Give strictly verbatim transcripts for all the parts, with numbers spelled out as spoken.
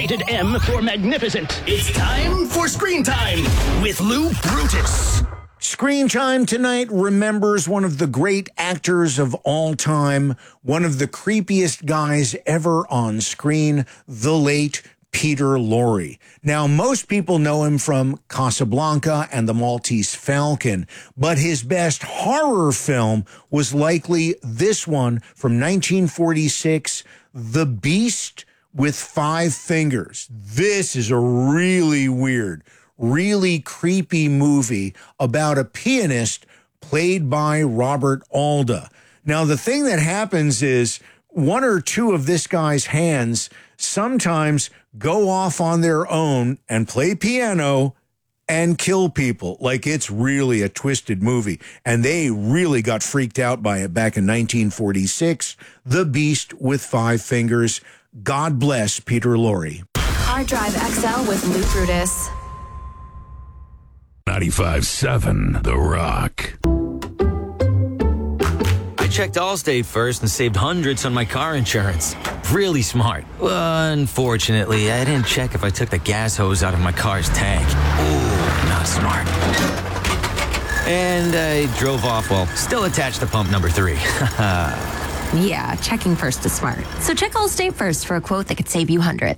Rated M for magnificent. It's time for Screen Time with Lou Brutus. Screen Time tonight remembers one of the great actors of all time, one of the creepiest guys ever on screen, the late Peter Lorre. Now, most people know him from Casablanca and The Maltese Falcon, but his best horror film was likely this one from nineteen forty-six, The Beast with Five Fingers. This is a really weird, really creepy movie about a pianist played by Robert Alda. Now, the thing that happens is one or two of this guy's hands sometimes go off on their own and play piano and kill people. Like, it's really a twisted movie. And they really got freaked out by it back in nineteen forty-six. The Beast with Five Fingers. God bless Peter Lorre. Hard Drive X L with Lou Brutus. ninety-five seven The Rock. I checked Allstate first and saved hundreds on my car insurance. Really smart. Unfortunately, I didn't check if I took the gas hose out of my car's tank. Ooh, not smart. And I drove off while still attached to pump number three. Yeah, checking first is smart. So check Allstate first for a quote that could save you hundreds.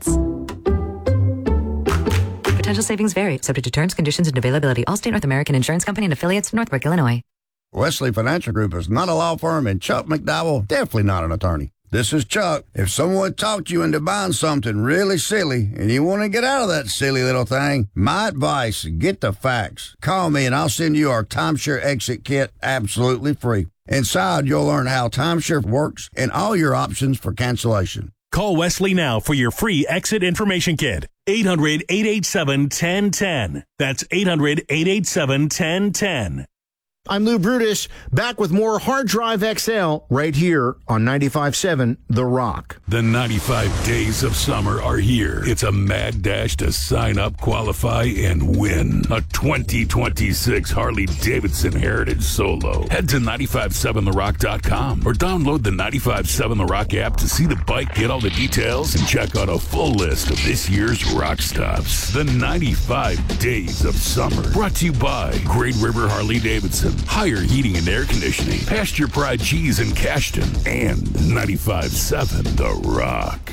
Potential savings vary, subject to terms, conditions, and availability. Allstate North American Insurance Company and affiliates, Northbrook, Illinois. Wesley Financial Group is not a law firm, and Chuck McDowell definitely not an attorney. This is Chuck. If someone talked you into buying something really silly and you want to get out of that silly little thing, my advice, get the facts. Call me and I'll send you our timeshare exit kit absolutely free. Inside, you'll learn how timeshare works and all your options for cancellation. Call Wesley now for your free exit information kit. eight hundred, eight eight seven, one zero one zero. That's eight hundred, eight eight seven, one zero one zero. I'm Lou Brutus, back with more Hard Drive X L right here on ninety-five seven The Rock. The ninety-five days of summer are here. It's a mad dash to sign up, qualify, and win a twenty twenty-six Harley-Davidson Heritage Solo. Head to nine five seven the rock dot com or download the ninety-five seven The Rock app to see the bike, get all the details, and check out a full list of this year's rock stops. The ninety-five days of summer. Brought to you by Great River Harley-Davidson. Higher heating and air conditioning, Pasture Pride Cheese in Cashton, and ninety-five seven The Rock.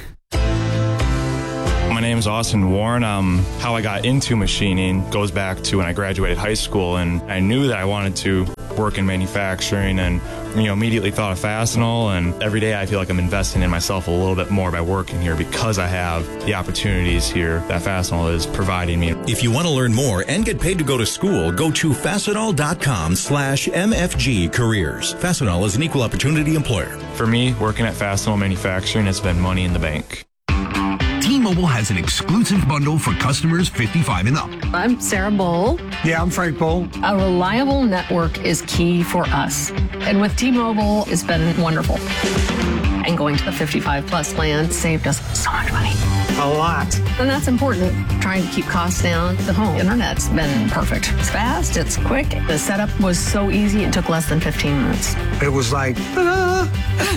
My name is Austin Warren. Um, how I got into machining goes back to when I graduated high school, and I knew that I wanted to work in manufacturing, and you know, immediately thought of Fastenal. And every day I feel like I'm investing in myself a little bit more by working here because I have the opportunities here that Fastenal is providing me. If you want to learn more and get paid to go to school, go to fastenal.com slash MFG careers. Fastenal is an equal opportunity employer. For me, working at Fastenal Manufacturing has been money in the bank. T-Mobile has an exclusive bundle for customers fifty-five and up. I'm Sarah Bowl. Yeah, I'm Frank Bowl. A reliable network is key for us. And with T-Mobile, it's been wonderful. And going to the fifty-five plus plan saved us so much money. A lot. And that's important. Trying to keep costs down. The home internet's been perfect. It's fast, it's quick. The setup was so easy, it took less than fifteen minutes. It was like, ah.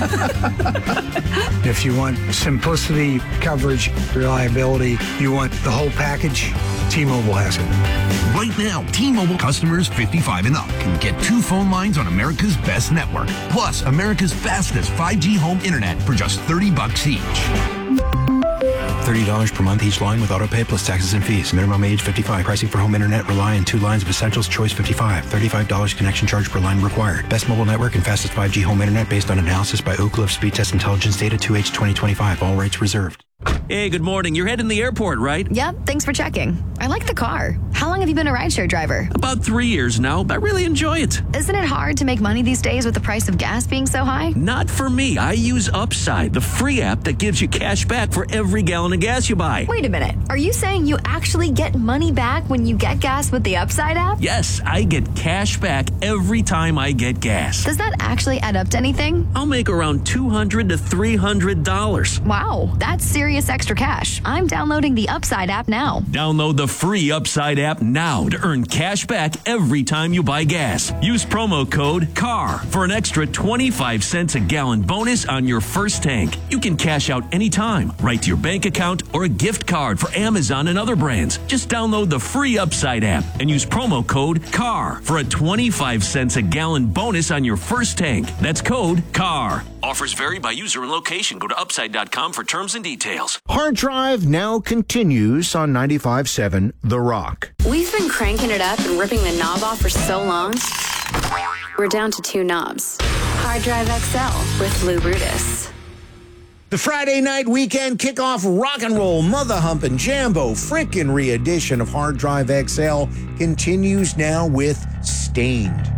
If you want simplicity, coverage, reliability, you want the whole package, T-Mobile has it. Right now, T-Mobile customers fifty-five and up can get two phone lines on America's best network, plus America's fastest five G home internet for just thirty bucks each. thirty dollars per month each line with autopay plus taxes and fees. Minimum age fifty-five. Pricing for home internet rely on two lines of Essentials Choice fifty-five. thirty-five dollars connection charge per line required. Best mobile network and fastest five G home internet based on analysis by Oak Cliff Speed Test Intelligence Data two H twenty twenty-five. All rates reserved. Hey, good morning. You're heading to the airport, right? Yep, thanks for checking. I like the car. How long have you been a rideshare driver? About three years now. I really enjoy it. Isn't it hard to make money these days with the price of gas being so high? Not for me. I use Upside, the free app that gives you cash back for every gallon of gas you buy. Wait a minute. Are you saying you actually get money back when you get gas with the Upside app? Yes, I get cash back every time I get gas. Does that actually add up to anything? I'll make around two hundred to three hundred dollars. Wow, that's serious extra cash. I'm downloading the Upside app now. Download the free Upside app app now to earn cash back every time you buy gas. Use promo code C A R for an extra twenty-five cents a gallon bonus on your first tank. You can cash out anytime, right to your bank account or a gift card for Amazon and other brands. Just download the free Upside app and use promo code C A R for a twenty-five cents a gallon bonus on your first tank. That's code C A R. Offers vary by user and location. Go to upside dot com for terms and details. Hard Drive now continues on ninety-five point seven The Rock. We've been cranking it up and ripping the knob off for so long, we're down to two knobs. Hard Drive X L with Lou Brutus. The Friday night weekend kickoff rock and roll, mother humping, jambo, frickin' re-edition of Hard Drive X L continues now with Stained.